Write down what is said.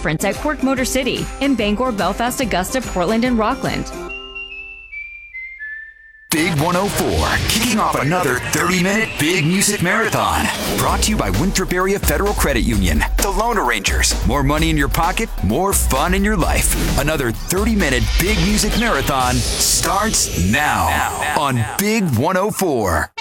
difference at Quirk Motor City in Bangor, Belfast, Augusta, Portland, and Rockland. Big 104, kicking off another 30-minute Big Music Marathon. Brought to you by Winthrop Area Federal Credit Union. The Loan Arrangers. More money in your pocket, more fun in your life. Another 30-minute Big Music Marathon starts now on Big 104.